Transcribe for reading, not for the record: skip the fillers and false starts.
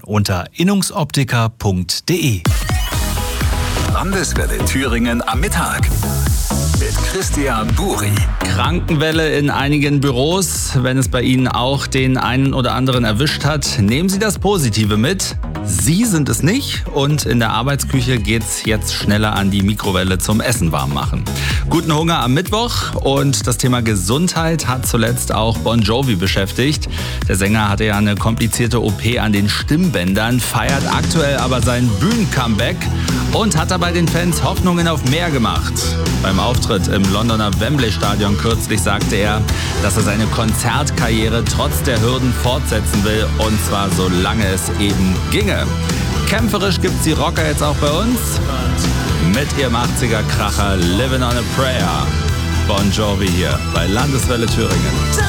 unter innungsoptiker.de. Landeswelle Thüringen am Mittag mit Christian Buri. Krankenwelle in einigen Büros. Wenn es bei Ihnen auch den einen oder anderen erwischt hat, nehmen Sie das Positive mit. Sie sind es nicht und in der Arbeitsküche geht's jetzt schneller an die Mikrowelle zum Essen warm machen. Guten Hunger am Mittwoch und das Thema Gesundheit hat zuletzt auch Bon Jovi beschäftigt. Der Sänger hatte ja eine komplizierte OP an den Stimmbändern, feiert aktuell aber sein Bühnencomeback und hat dabei den Fans Hoffnungen auf mehr gemacht. Beim Auftritt im Londoner Wembley Stadion kürzlich sagte er, dass er seine Konzertkarriere trotz der Hürden fortsetzen will und zwar solange es eben ginge. Kämpferisch gibt's die Rocker jetzt auch bei uns mit ihrem 80er Kracher Living on a Prayer. Bon Jovi hier bei Landeswelle Thüringen.